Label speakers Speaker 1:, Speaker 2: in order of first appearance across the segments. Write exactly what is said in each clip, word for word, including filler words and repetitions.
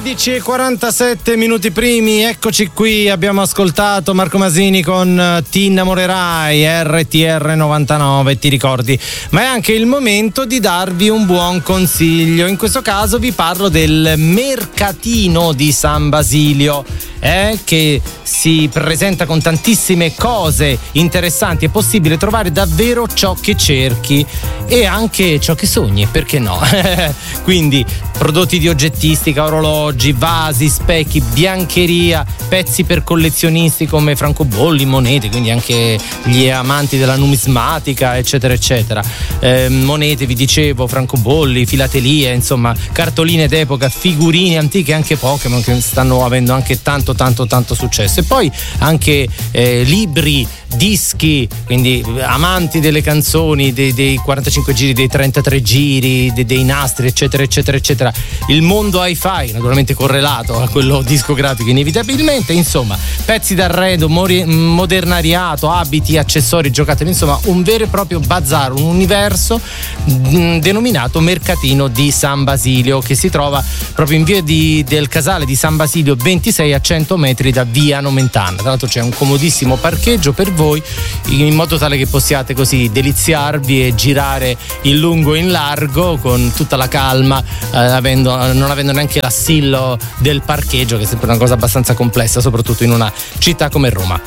Speaker 1: quattordici e quarantasette minuti primi, eccoci qui, abbiamo ascoltato Marco Masini con Ti innamorerai, R T R novantanove, ti ricordi? Ma è anche il momento di darvi un buon consiglio, in questo caso vi parlo del mercatino di San Basilio, eh, che si presenta con tantissime cose interessanti. È possibile trovare davvero ciò che cerchi e anche ciò che sogni, perché no? Quindi prodotti di oggettistica, orologi, vasi, specchi, biancheria, pezzi per collezionisti come francobolli, monete, quindi anche gli amanti della numismatica, eccetera eccetera, eh, monete, vi dicevo, francobolli, filatelie, insomma cartoline d'epoca, figurine antiche, anche Pokémon che stanno avendo anche tanto tanto tanto successo, e poi anche eh, libri, dischi, quindi amanti delle canzoni, dei, dei quarantacinque giri, dei trentatré giri, dei, dei nastri, eccetera eccetera eccetera, il mondo hi-fi naturalmente correlato a quello discografico inevitabilmente, insomma pezzi d'arredo, mori- modernariato, abiti, accessori, giocattoli, insomma un vero e proprio bazar, un universo mh, denominato Mercatino di San Basilio, che si trova proprio in via di, del Casale di San Basilio ventisei, a cento metri da via Nomentana. Tra l'altro c'è un comodissimo parcheggio per voi, in modo tale che possiate così deliziarvi e girare in lungo e in largo con tutta la calma, eh, avendo, non avendo neanche l'assillo del parcheggio, che è sempre una cosa abbastanza complessa, soprattutto in una città come Roma.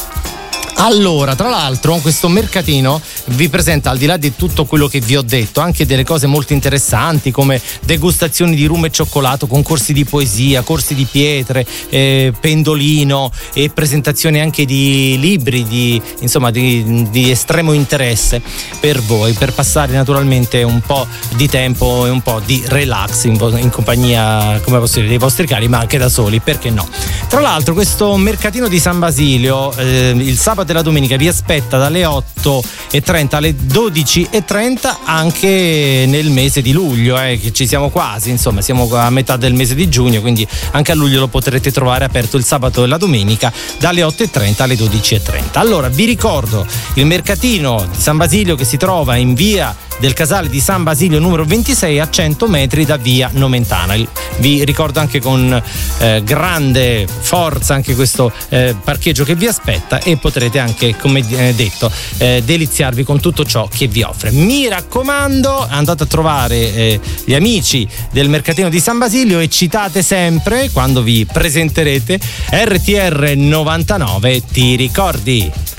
Speaker 1: Allora, tra l'altro, questo mercatino vi presenta, al di là di tutto quello che vi ho detto, anche delle cose molto interessanti come degustazioni di rum e cioccolato, concorsi di poesia, corsi di pietre, eh, pendolino e presentazioni anche di libri di, insomma, di, di estremo interesse per voi, per passare naturalmente un po' di tempo e un po' di relax in, in compagnia, come posso dire, dei vostri cari, ma anche da soli, perché no? Tra l'altro, questo mercatino di San Basilio, eh, il sabato della domenica vi aspetta dalle otto e trenta alle dodici e trenta anche nel mese di luglio, eh, che ci siamo quasi, insomma siamo a metà del mese di giugno, quindi anche a luglio lo potrete trovare aperto il sabato e la domenica dalle otto e trenta alle dodici e trenta. Allora vi ricordo il mercatino di San Basilio, che si trova in via del Casale di San Basilio numero ventisei, a cento metri da via Nomentana. Vi ricordo anche con eh, grande forza anche questo eh, parcheggio che vi aspetta, e potrete anche, come eh, detto, eh, deliziarvi con tutto ciò che vi offre. Mi raccomando, andate a trovare eh, gli amici del mercatino di San Basilio e citate sempre, quando vi presenterete, R T R novantanove, ti ricordi?